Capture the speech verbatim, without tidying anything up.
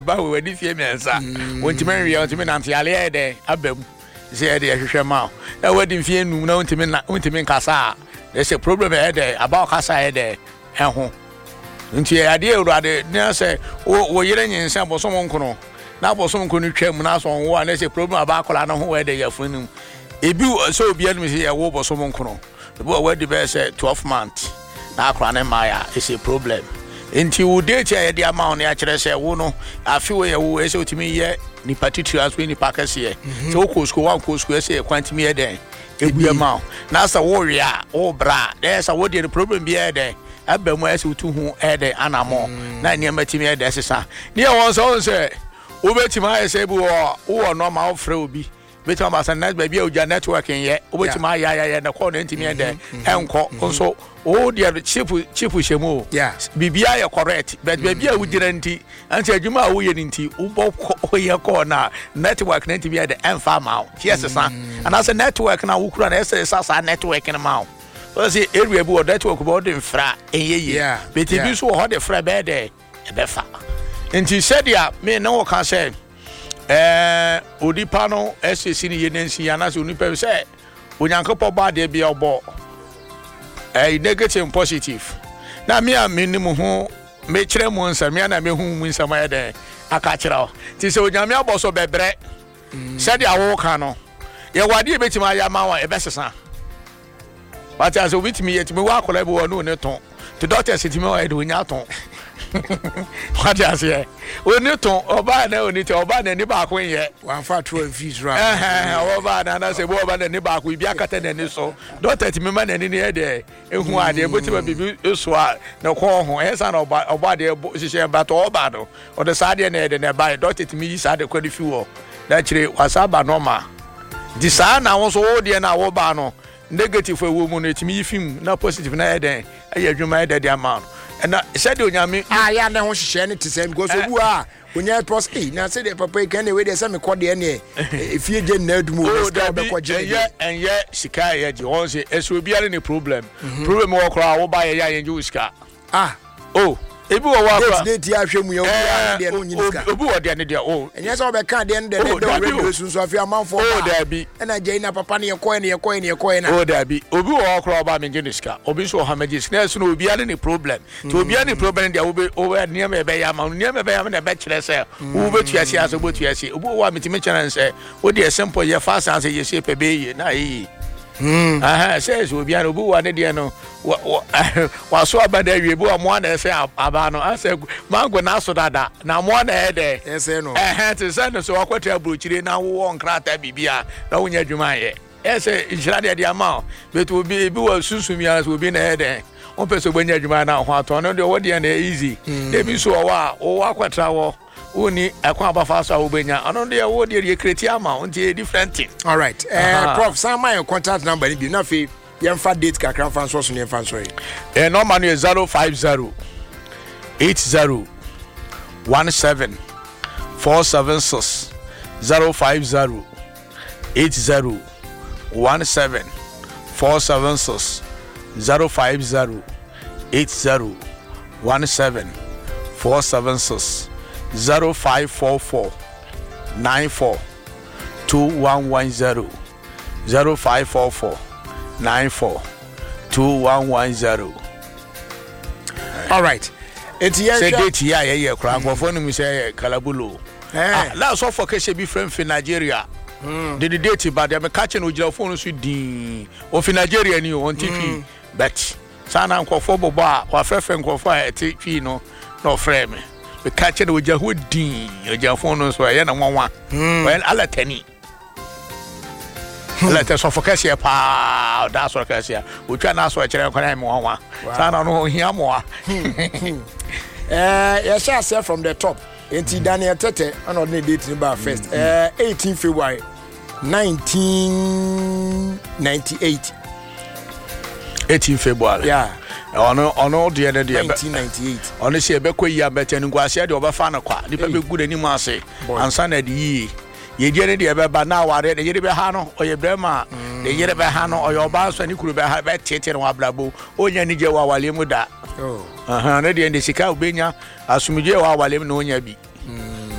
ba we wadi fie miensa wontimi nwe wontimi nante ale e de abam se e de hwehwe ma na wadi fie num na wontimi na wontimi nkasa there's a problem e de about kasa e de eho nti ade ewurade na se wo yere nyensa bosom nkono na bosom nkono twam na so wo na se problem about kola na ho e de yafunum ebi so obi anu se ye wo bosom nkono bo wadi be se twelve months na akra na maya is a problem. Nti wo date ya de ama on ya kire se wo no afi wo ye wo ese otimi ye ni particular as we ni pakase ye so wo ko school one ko school ese e kwantimi ye den ebu ya ma na sa wo we a wo bra there sa wo de problem bi ye den abamu ese utu hu e den anamo na ne matimi ye den sesa ne won so won se wo betima ye se bi wo wo normal frɛ obi betima ba san na ba bi a uja networking ye wo betima ya ya ya na ko no ntimi ye den enko so oh dear chip chip shemo yeah bibia ya correct but bibia wujira nti anti adwuma wo ye nti ubo ye ko na network na nti bia de enfa ma yes sa and as a network na wukura na ese sa network na ma so say area bi o network bo de mfra enye but bi so ho de fra be de e be fa nti said me na wo kan say eh odipa no ss ni ye nansi ana so onipa say onyankopɔ ba de bia obo eh negative and positive na me a me nim ho me kire mo nsa me na me hu mu nsa ma de aka kire o ti se onyame aboso bebre se de awo ka no ye wade e betima ya ma wa e besesa but as we bitimi ye timi wa kola be wo no ne ton to doctor se timi wa e de onya ton what you say we ni ton oba na oni te oba na ni ba ko ye wan fa two fees ra eh oba na na se bo oba na ni ba ko bi akata na ni so doctor timi ma na ni ne de ehu ade botima bibi eso a na ko ho e sa na oba oba de sise ba to oba do o de sa de na de na ba doctor timi yi sa de kwadi fi wo da kire wasaba normal di sa na wo so wo de na wo ba no negative ewo mu no timi yi film na positive na e den aye adwuma e de de amount and said onyame ah ya na ho hwehwe ne tese because obu a onya pros eh na say the papa can we dey say me kɔ de ne efie je na adumu o ska be kɔ je ye en ye sika ye je won say eso obi are ne problem problem wo kora wo ba ye ya ye ju sika ah oh ebi wo wa kora date ya hwɛ mu ye obi a de no nyi sika obi wo de ne de oh enye say obeka de ne de de radio sunso afia manfo oh da bi na je na papa ne ye kɔ ne ye kɔ ne ye kɔ na oh da bi obi wo kora ba me nyi sika obi so ha magis na so no obi are ne problem to obi are ne problem de wo be wo ne me be ya ma ne me be ya na be kire say wo be tuase aso bo tuase obi wo wa metime kire say wo de simple ye fast and say ye shape be ye na yi Mm. Aha, says we be an obu one de no. Wa so abada wie bo mo na say aba no. I say mango na so dada. Na mo na e de. Yes no. Eh, te say no so akwata abrochire na wo nkrata bibia na wo nya dwuma ye. Yes, injira de de ama. But obi bi wa susumi as obi na e de. On person bo nya dwuma na ho ato no de wo de na easy. De bi so wa wo akwata wo. Uni akwa abafa so obenya ano de wo de ye create ama unti different thing. All right. Eh prof some my contact number ni bi na fe yemfa date kakra fan so so ne fan so e. Eh number no is zero five zero eight zero one seven four seven six zero five zero eight zero one seven four seven six zero five zero eight zero one seven four seven six zero five four four nine four two one one zero zero five four four nine four two one one zero. All right. It's here. Say date ya ya ya kra go for no say Kalabulo. Ah, la so for kese bi friend fi Nigeria. Mm. The date ba dem catch no gira phone so din. O fi Nigeria ni on T V. But sana nkofo bobo a wa frefe nkofo a T V no no frame. We catch it with Jahudi, your Japhone, so I am one. Well, Alatani. Let us focus here, pa, that's what I say. We try not to tell you one. Sana no here more. Eh, yes, I say from the top. Enti Daniel Tete, another date number first. Eh, eighteenth February nineteen ninety-eight. eighteenth February. Yeah. Ono ono de de de nineteen ninety-eight. Ono se be ko yi abete ni gwase de oba fa na kwa nipa be gu dani mu ase ansa na de yi ye die ne de be ba na ware de ye be ha no oye brema de ye be ha no oye oba so ni kuru be ha be tete no ablabo onya ni je wa wale mu da Oh aha na de de sika obenya asumuje wa wale mu no onya bi